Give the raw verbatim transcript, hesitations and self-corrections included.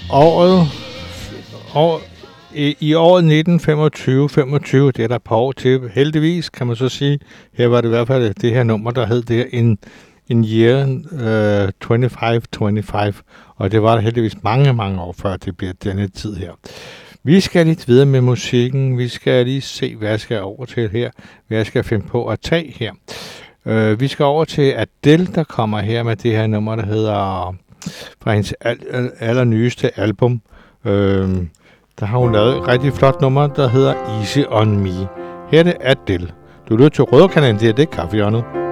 året, år, i, i året nitten femogtyve, femogtyve, det er der et par år til, heldigvis kan man så sige. Her var det i hvert fald det her nummer, der hed det in, in year uh, femogtyve femogtyve, og det var der heldigvis mange, mange år før det bliver denne tid her. Vi skal lidt videre med musikken, vi skal lige se, hvad jeg skal over til her, hvad jeg skal finde på at tage her. Uh, vi skal over til Adele, der kommer her med det her nummer, der hedder fra hendes al- al- allernyeste album. Uh, der har hun lavet et rigtig flot nummer, der hedder Easy on Me. Her er det Adele. Du lytter til Rødkanalen, det er det, Kaffehjørnet.